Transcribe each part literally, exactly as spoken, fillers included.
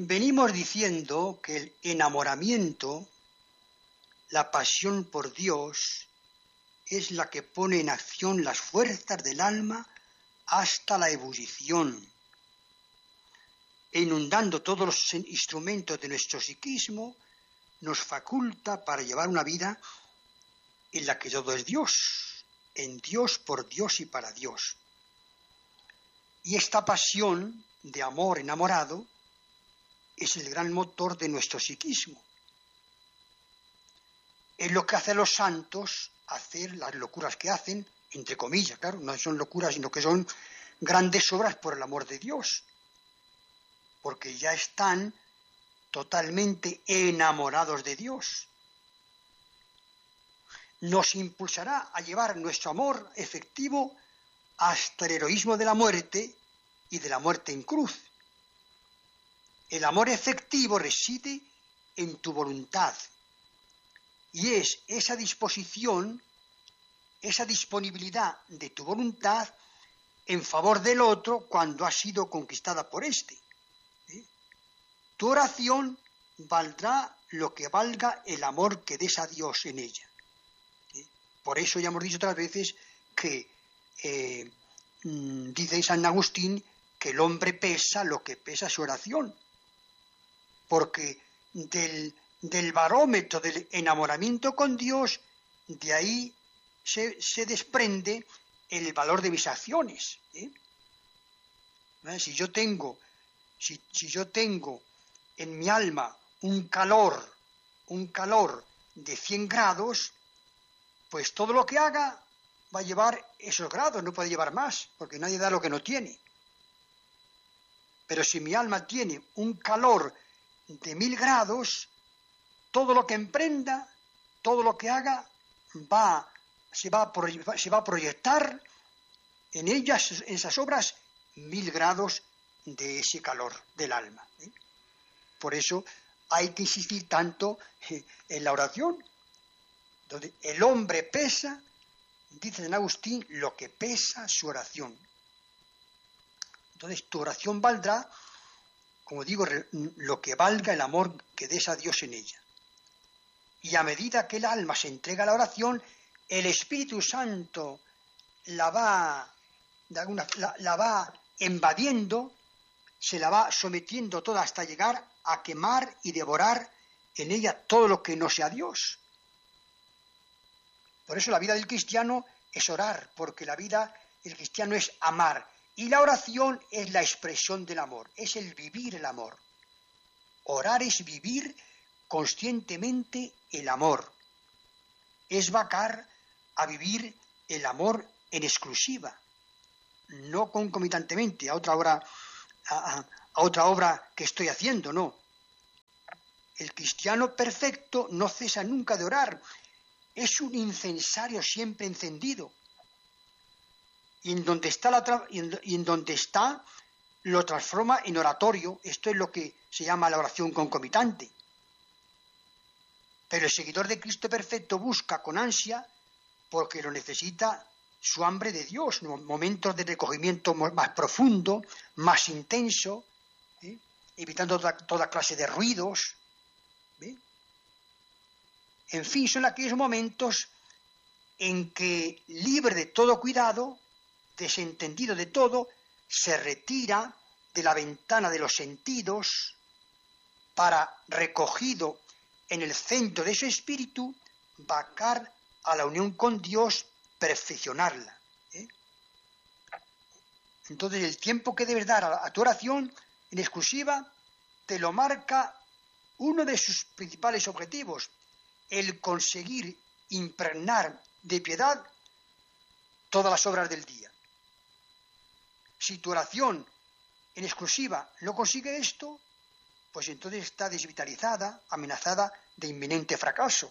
Venimos diciendo que el enamoramiento, la pasión por Dios, es la que pone en acción las fuerzas del alma hasta la ebullición, e inundando todos los instrumentos de nuestro psiquismo, nos faculta para llevar una vida en la que todo es Dios, en Dios, por Dios y para Dios. Y esta pasión de amor enamorado es el gran motor de nuestro psiquismo. Es lo que hacen los santos, hacer las locuras que hacen, entre comillas, claro, no son locuras, sino que son grandes obras por el amor de Dios, porque ya están totalmente enamorados de Dios. Nos impulsará a llevar nuestro amor efectivo hasta el heroísmo de la muerte y de la muerte en cruz. El amor efectivo reside en tu voluntad y es esa disposición, esa disponibilidad de tu voluntad en favor del otro cuando ha sido conquistada por éste. ¿Eh? Tu oración valdrá lo que valga el amor que des a Dios en ella. ¿Eh? Por eso ya hemos dicho otras veces que eh, dice San Agustín que el hombre pesa lo que pesa su oración, porque del, del barómetro del enamoramiento con Dios, de ahí se, se desprende el valor de mis acciones. ¿eh? ¿Eh? Si yo tengo, si, si yo tengo en mi alma un calor, un calor de cien grados, pues todo lo que haga va a llevar esos grados, no puede llevar más, porque nadie da lo que no tiene. Pero si mi alma tiene un calor de mil grados, todo lo que emprenda, todo lo que haga, va, se, va a, se va a proyectar en ellas, en esas obras, mil grados de ese calor del alma. ¿eh? Por eso hay que insistir tanto en la oración, donde el hombre pesa, dice San Agustín, lo que pesa su oración. Entonces tu oración valdrá, como digo, lo que valga el amor que des a Dios en ella. Y a medida que el alma se entrega a la oración, el Espíritu Santo la va, de alguna, la, la va invadiendo, se la va sometiendo toda hasta llegar a quemar y devorar en ella todo lo que no sea Dios. Por eso la vida del cristiano es orar, porque la vida del cristiano es amar. Y la oración es la expresión del amor, es el vivir el amor. Orar es vivir conscientemente el amor. Es vacar a vivir el amor en exclusiva, no concomitantemente a otra obra, a, a otra obra que estoy haciendo, no. El cristiano perfecto no cesa nunca de orar, es un incensario siempre encendido. Y en donde está, la tra- y en, y en donde está lo transforma en oratorio. Esto es lo que se llama la oración concomitante. Pero el seguidor de Cristo perfecto busca con ansia, porque lo necesita, su hambre de Dios, momentos de recogimiento más profundo, más intenso, ¿eh? evitando toda, toda clase de ruidos. ¿eh? En fin, son aquellos momentos en que, libre de todo cuidado, desentendido de todo, se retira de la ventana de los sentidos para, recogido en el centro de su espíritu, vacar a la unión con Dios, perfeccionarla. ¿eh? Entonces el tiempo que debes dar a, a tu oración en exclusiva te lo marca uno de sus principales objetivos, el conseguir impregnar de piedad todas las obras del día. Si tu oración en exclusiva no consigue esto, pues entonces está desvitalizada, amenazada de inminente fracaso.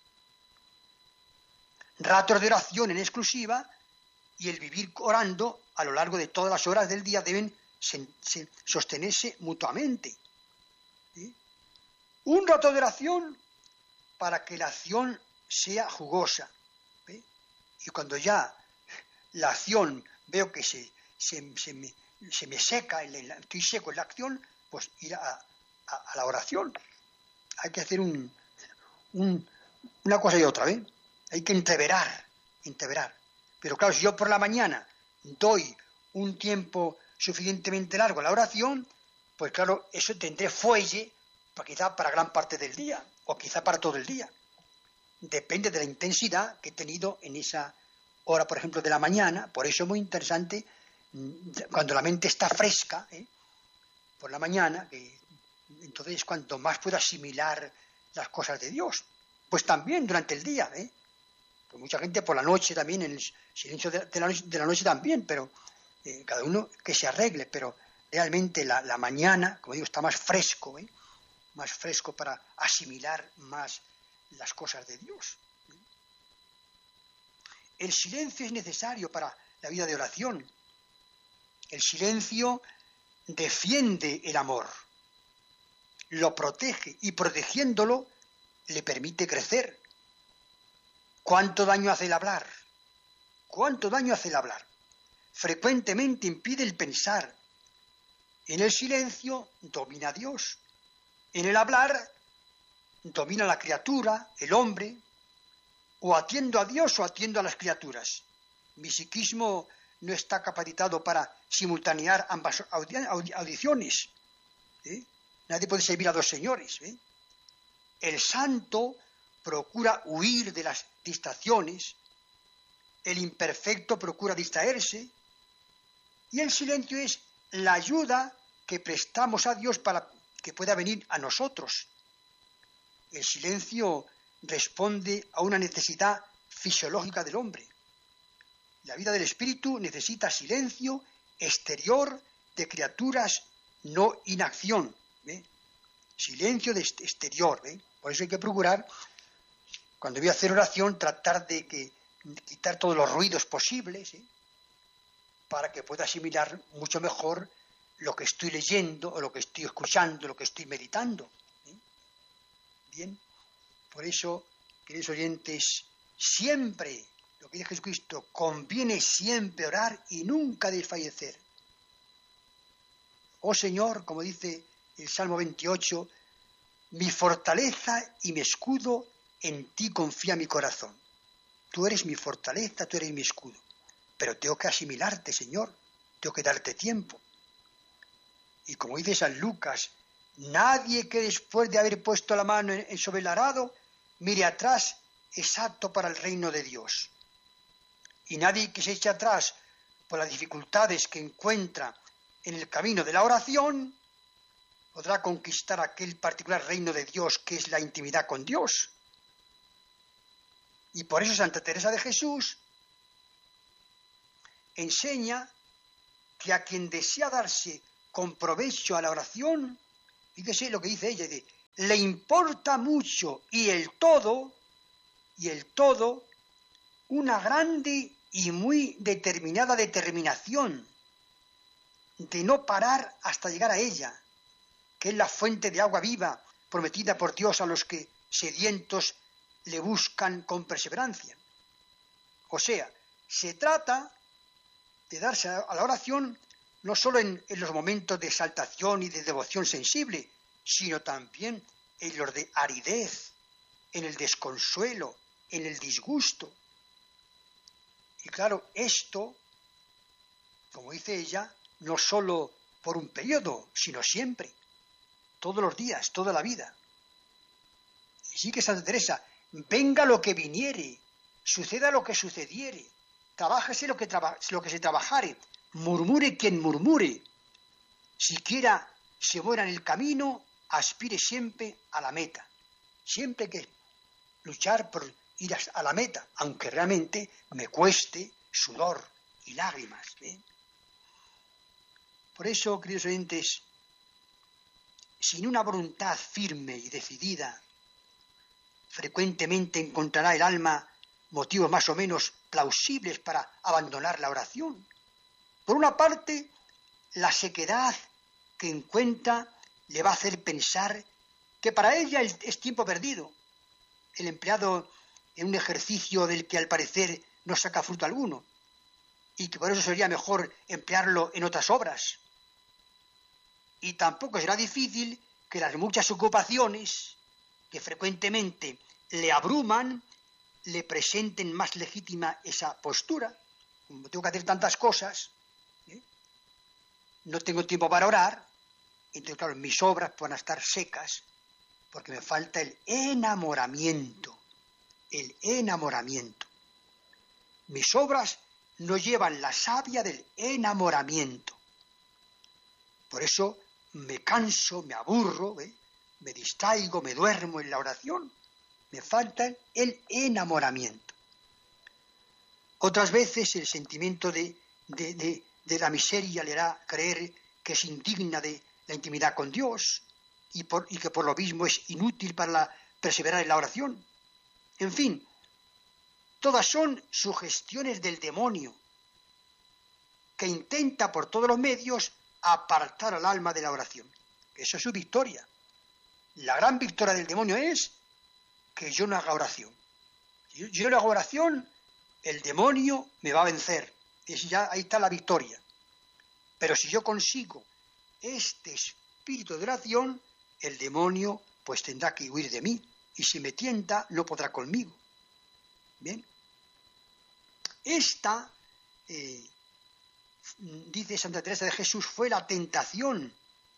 Ratos de oración en exclusiva y el vivir orando a lo largo de todas las horas del día deben se, se, sostenerse mutuamente. ¿Sí? Un rato de oración para que la acción sea jugosa. ¿sí? Y cuando ya la acción veo que se, se, se, me, se me seca, estoy seco en la acción, pues ir a, a, a la oración. Hay que hacer un, un, una cosa y otra, ¿eh? Hay que entreverar, entreverar. Pero claro, si yo por la mañana doy un tiempo suficientemente largo a la oración, pues claro, eso tendré fuelle para quizá para gran parte del día, o quizá para todo el día. Depende de la intensidad que he tenido en esa hora, por ejemplo, de la mañana. Por eso es muy interesante, cuando la mente está fresca, ¿eh? por la mañana, que entonces cuanto más puedo asimilar las cosas de Dios. Pues también durante el día, ¿eh? Pues mucha gente por la noche también, en el silencio de, de, la, noche, de la noche también, pero eh, cada uno que se arregle, pero realmente la, la mañana, como digo, está más fresco, ¿eh? más fresco para asimilar más las cosas de Dios. El silencio es necesario para la vida de oración. El silencio defiende el amor, lo protege y protegiéndolo le permite crecer. ¿Cuánto daño hace el hablar? ¿Cuánto daño hace el hablar? Frecuentemente impide el pensar. En el silencio domina Dios. En el hablar domina la criatura, el hombre, o atiendo a Dios o atiendo a las criaturas. Mi psiquismo no está capacitado para simultanear ambas audiciones. ¿eh? Nadie puede servir a dos señores. ¿eh? El santo procura huir de las distracciones, el imperfecto procura distraerse, y el silencio es la ayuda que prestamos a Dios para que pueda venir a nosotros. El silencio responde a una necesidad fisiológica del hombre. La vida del espíritu necesita silencio exterior de criaturas, no inacción. ¿eh? Silencio de exterior. ¿eh? Por eso hay que procurar, cuando voy a hacer oración, tratar de, que, de quitar todos los ruidos posibles, ¿eh? para que pueda asimilar mucho mejor lo que estoy leyendo, o lo que estoy escuchando, lo que estoy meditando. ¿eh? Bien, por eso, queridos oyentes, siempre, lo que dice Jesucristo, conviene siempre orar y nunca desfallecer. Oh Señor, como dice el Salmo veintiocho, mi fortaleza y mi escudo, en ti confía mi corazón. Tú eres mi fortaleza, tú eres mi escudo. Pero tengo que asimilarte, Señor, tengo que darte tiempo. Y como dice San Lucas, nadie que después de haber puesto la mano en, sobre el arado, mire atrás, es apto para el reino de Dios. Y nadie que se eche atrás por las dificultades que encuentra en el camino de la oración, podrá conquistar aquel particular reino de Dios que es la intimidad con Dios. Y por eso Santa Teresa de Jesús enseña que a quien desea darse con provecho a la oración, fíjese lo que dice ella, dice, le importa mucho y el todo, y el todo, una grande y muy determinada determinación de no parar hasta llegar a ella, que es la fuente de agua viva prometida por Dios a los que sedientos le buscan con perseverancia. O sea, se trata de darse a la oración no solo en, en los momentos de exaltación y de devoción sensible, sino también en los de aridez, en el desconsuelo, en el disgusto. Y claro, esto, como dice ella, no solo por un periodo, sino siempre, todos los días, toda la vida. Y sí que Santa Teresa, venga lo que viniere, suceda lo que sucediere, trabájese lo que, traba, lo que se trabajare, murmure quien murmure, siquiera se muera en el camino, aspire siempre a la meta. Siempre hay que luchar por ir a la meta, aunque realmente me cueste sudor y lágrimas. ¿eh? Por eso, queridos oyentes, sin una voluntad firme y decidida, frecuentemente encontrará el alma motivos más o menos plausibles para abandonar la oración. Por una parte, la sequedad que encuentra le va a hacer pensar que para ella es tiempo perdido, el empleado en un ejercicio del que al parecer no saca fruto alguno, y que por eso sería mejor emplearlo en otras obras. Y tampoco será difícil que las muchas ocupaciones que frecuentemente le abruman, le presenten más legítima esa postura. Como tengo que hacer tantas cosas, ¿eh? no tengo tiempo para orar, entonces claro, mis obras pueden estar secas, porque me falta el enamoramiento, el enamoramiento. Mis obras no llevan la savia del enamoramiento. Por eso me canso, me aburro, ¿eh? me distraigo, me duermo en la oración. Me falta el enamoramiento. Otras veces el sentimiento de, de, de, de la miseria le hará creer que es indigna de la intimidad con Dios y, por, y que por lo mismo es inútil para la, perseverar en la oración. En fin, todas son sugestiones del demonio que intenta por todos los medios apartar al alma de la oración. Eso es su victoria. La gran victoria del demonio es que yo no haga oración. Si yo, yo no hago oración, el demonio me va a vencer. Es ya, ahí está la victoria. Pero si yo consigo este espíritu de oración, el demonio pues tendrá que huir de mí. Y si me tienta, no podrá conmigo. Bien. Esta, eh, dice Santa Teresa de Jesús, fue la tentación,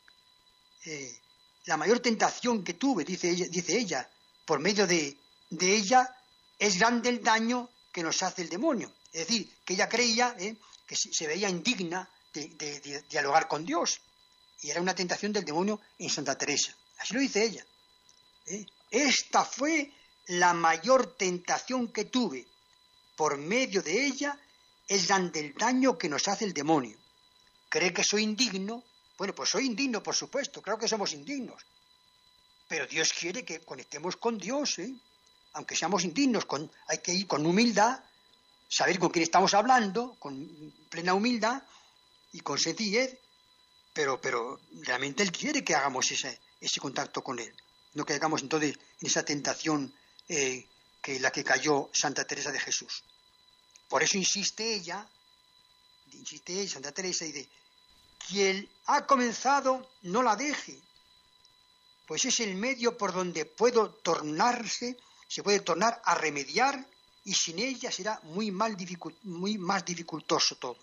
eh, la mayor tentación que tuve, dice ella, dice ella por medio de, de ella es grande el daño que nos hace el demonio. Es decir, que ella creía eh, que se veía indigna de, de, de dialogar con Dios. Y era una tentación del demonio en Santa Teresa. Así lo dice ella. ¿eh? Esta fue la mayor tentación que tuve. Por medio de ella es grande el daño que nos hace el demonio. ¿Cree que soy indigno? Bueno, pues soy indigno, por supuesto. Claro que somos indignos. Pero Dios quiere que conectemos con Dios, ¿eh? Aunque seamos indignos, con, hay que ir con humildad, saber con quién estamos hablando, con plena humildad y con sencillez, pero, pero realmente Él quiere que hagamos ese, ese contacto con Él, no que hagamos entonces en esa tentación eh, que la que cayó Santa Teresa de Jesús. Por eso insiste ella, insiste ella, Santa Teresa, y dice, quien ha comenzado no la deje, pues es el medio por donde puedo tornarse, se puede tornar a remediar, y sin ella será muy, mal, muy más dificultoso todo.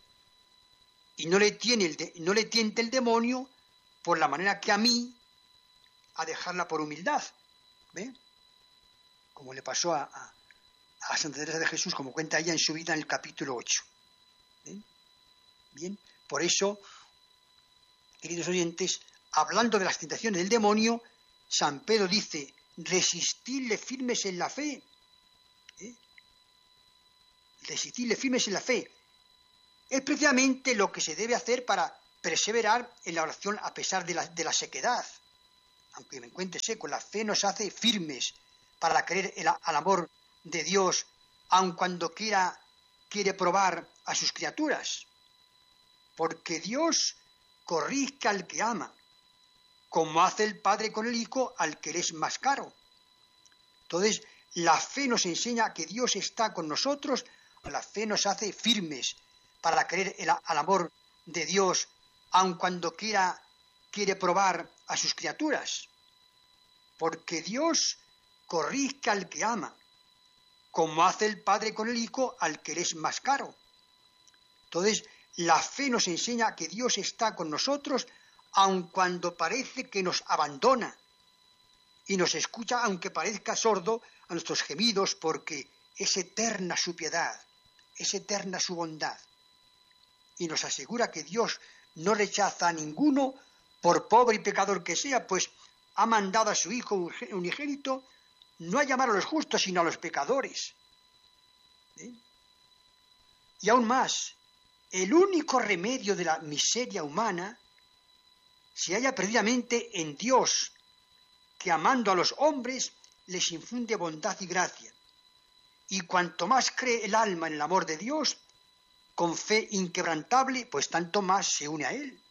Y no le, tiene el de, no le tiente el demonio por la manera que a mí, a dejarla por humildad. ¿Ve? Como le pasó a, a, a Santa Teresa de Jesús, como cuenta ella en su vida en el capítulo ocho. ¿Ve? Bien, por eso, queridos oyentes, hablando de las tentaciones del demonio, San Pedro dice, resistidle firmes en la fe. ¿Eh? Resistidle firmes en la fe. Es precisamente lo que se debe hacer para perseverar en la oración a pesar de la, de la sequedad. Aunque me encuentre seco, la fe nos hace firmes para creer el, al amor de Dios, aun cuando quiera, quiere probar a sus criaturas. Porque Dios corrige al que ama, como hace el Padre con el Hijo al que le es más caro. Entonces, la fe nos enseña que Dios está con nosotros, la fe nos hace firmes para creer el, al amor de Dios, aun cuando quiera, quiere probar a sus criaturas. Porque Dios corrige al que ama, como hace el Padre con el Hijo al que le es más caro. Entonces, la fe nos enseña que Dios está con nosotros, aun cuando parece que nos abandona, y nos escucha aunque parezca sordo a nuestros gemidos, porque es eterna su piedad, es eterna su bondad. Y nos asegura que Dios no rechaza a ninguno, por pobre y pecador que sea, pues ha mandado a su Hijo unigénito no a llamar a los justos, sino a los pecadores. ¿Eh? Y aún más, el único remedio de la miseria humana se halla perdidamente en Dios, que amando a los hombres les infunde bondad y gracia. Y cuanto más cree el alma en el amor de Dios, con fe inquebrantable, pues tanto más se une a Él.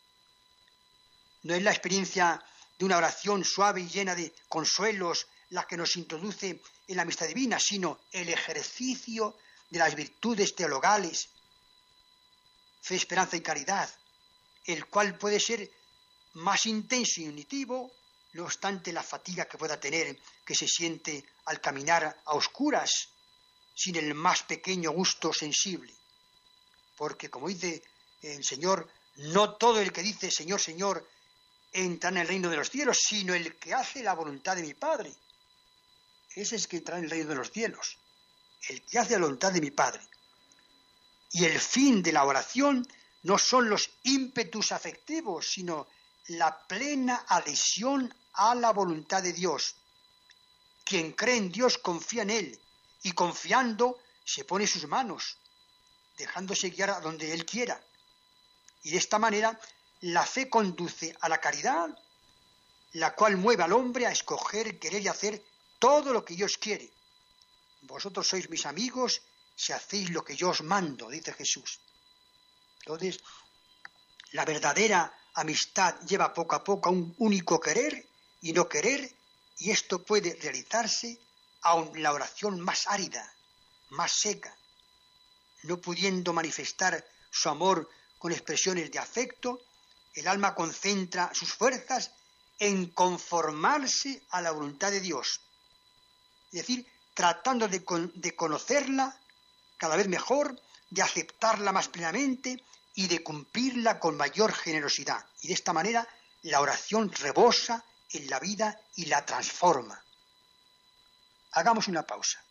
No es la experiencia de una oración suave y llena de consuelos la que nos introduce en la amistad divina, sino el ejercicio de las virtudes teologales, fe, esperanza y caridad, el cual puede ser más intenso y unitivo, no obstante la fatiga que pueda tener, que se siente al caminar a oscuras, sin el más pequeño gusto sensible. Porque, como dice el Señor, no todo el que dice Señor, Señor, entra en el reino de los cielos, sino el que hace la voluntad de mi Padre. Ese es el que entra en el reino de los cielos, el que hace la voluntad de mi Padre. Y el fin de la oración no son los ímpetus afectivos, sino la plena adhesión a la voluntad de Dios. Quien cree en Dios confía en Él, y confiando se pone en sus manos, dejándose guiar a donde Él quiera. Y de esta manera la fe conduce a la caridad, la cual mueve al hombre a escoger, querer y hacer todo lo que Dios quiere. Vosotros sois mis amigos si hacéis lo que yo os mando, dice Jesús. Entonces, la verdadera amistad lleva poco a poco a un único querer y no querer, y esto puede realizarse aun en la oración más árida, más seca, no pudiendo manifestar su amor con expresiones de afecto. El alma concentra sus fuerzas en conformarse a la voluntad de Dios, es decir, tratando de, con, de conocerla cada vez mejor, de aceptarla más plenamente y de cumplirla con mayor generosidad. Y de esta manera la oración rebosa en la vida y la transforma. Hagamos una pausa.